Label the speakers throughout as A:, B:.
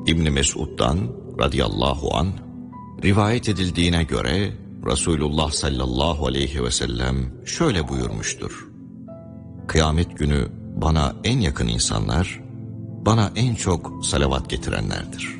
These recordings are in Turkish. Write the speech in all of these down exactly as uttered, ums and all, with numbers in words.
A: İbn Mesud'dan radıyallahu an rivayet edildiğine göre Resulullah sallallahu aleyhi ve sellem şöyle buyurmuştur: Kıyamet günü bana en yakın insanlar, bana en çok salavat getirenlerdir.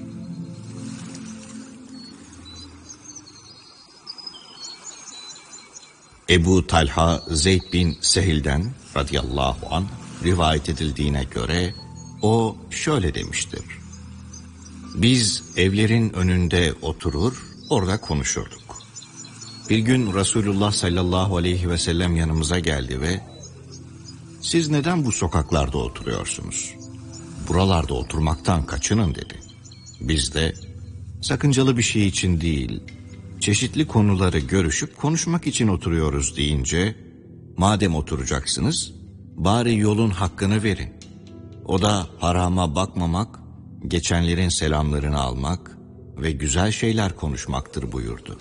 A: Ebu Talha Zeyd bin Sehil'den radıyallahu anh rivayet edildiğine göre o şöyle demiştir: Biz evlerin önünde oturur, orada konuşurduk. Bir gün Resulullah sallallahu aleyhi ve sellem yanımıza geldi ve "Siz neden bu sokaklarda oturuyorsunuz? Buralarda oturmaktan kaçının" dedi. Biz de "Sakıncalı bir şey için değil, çeşitli konuları görüşüp konuşmak için oturuyoruz" deyince, "Madem oturacaksınız, bari yolun hakkını verin. O da harama bakmamak, geçenlerin selamlarını almak ve güzel şeyler konuşmaktır" buyurdu.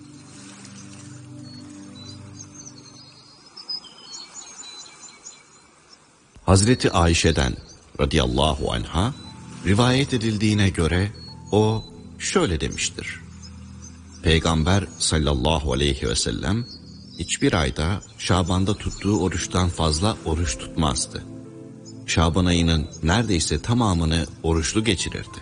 A: Hazreti Ayşe'den radıyallahu anha rivayet edildiğine göre o şöyle demiştir: Peygamber sallallahu aleyhi ve sellem hiçbir ayda Şaban'da tuttuğu oruçtan fazla oruç tutmazdı. Şaban ayının neredeyse tamamını oruçlu geçirirdi.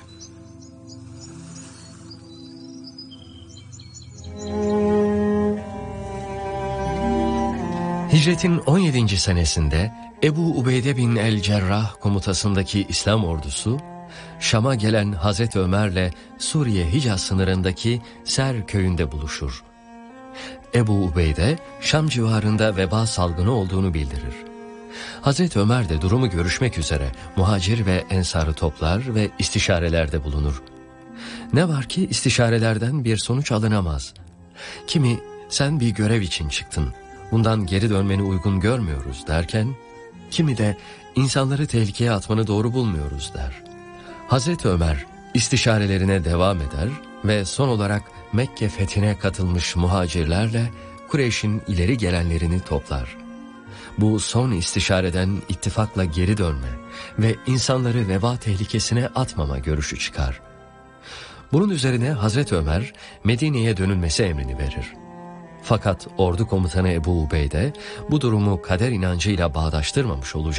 B: Hicretin on yedinci senesinde Ebu Ubeyde bin el-Cerrah komutasındaki İslam ordusu, Şam'a gelen Hazreti Ömer'le Suriye Hicaz sınırındaki Ser köyünde buluşur. Ebu Ubeyde, Şam civarında veba salgını olduğunu bildirir. Hazreti Ömer de durumu görüşmek üzere muhacir ve ensarı toplar ve istişarelerde bulunur. Ne var ki istişarelerden bir sonuç alınamaz. Kimi "Sen bir görev için çıktın, bundan geri dönmeni uygun görmüyoruz" derken, kimi de "İnsanları tehlikeye atmanı doğru bulmuyoruz" der. Hazreti Ömer istişarelerine devam eder ve son olarak Mekke fethine katılmış muhacirlerle Kureyş'in ileri gelenlerini toplar. Bu son istişareden ittifakla geri dönme ve insanları veba tehlikesine atmama görüşü çıkar. Bunun üzerine Hazreti Ömer Medine'ye dönülmesi emrini verir. Fakat ordu komutanı Ebu Ubeyde bu durumu kader inancıyla bağdaştırmamış olacak.